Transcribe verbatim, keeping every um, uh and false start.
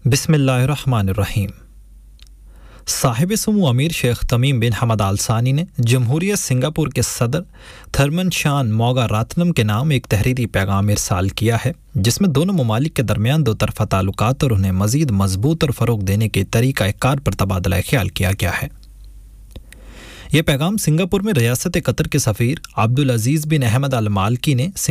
बिस्मिल्लाहिर्रहमानिर्रहीम। साहिब समू अमीर शेख तमीम बिन हमद आल सानी ने जमहूरियत सिंगापुर के सदर थर्मन शान मोगा रातनम के नाम एक तहरीरी पैगाम इरसाल किया है, जिसमें दोनों ममालिक के दरमियान दो तरफ़ा ताल्लुकात और उन्हें मज़ीद मजबूत और फ़रोग देने के तरीक़ा कार पर तबादला ख्याल किया गया है। यह पैगाम सिंगापुर में रियासत कतर के सफ़ीर अब्दुल अजीज़ बिन अहमद अल मालकी ने